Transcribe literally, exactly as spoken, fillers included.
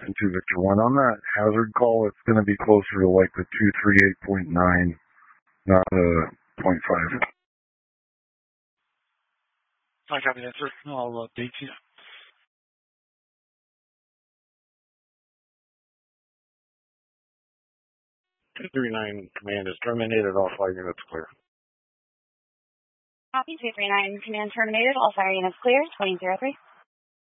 And two Victor one. On that hazard call, it's going to be closer to like the two three eight point nine, not a point five. I copy that, sir. I'll update you. two three nine command is terminated. All fire units clear. Copy two three nine command terminated. All fire units clear. twenty oh three.